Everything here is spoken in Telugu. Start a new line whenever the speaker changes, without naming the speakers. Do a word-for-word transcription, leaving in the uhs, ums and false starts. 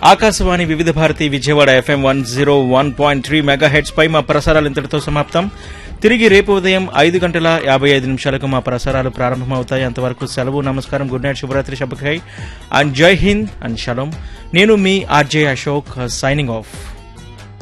ఆకాశవాణి వివిధ Bharati Vijayawada FM one zero one point three mega heads పై మా ప్రసారాలు ఇంతటితో సమాప్తం. తిరిగి రేపు ఉదయం ఐదు గంటల యాభై ఐదు నిమిషాలకు మా ప్రసారాలు ప్రారంభమవుతాయి. అంతవరకు సెలవు. నమస్కారం. Good night. శుభరాత్రి. శుభఖై అండ్ జై హింద్ అండ్ షలోం. నేను మీ ఆర్జే అశోక్ సైనింగ్ ఆఫ్.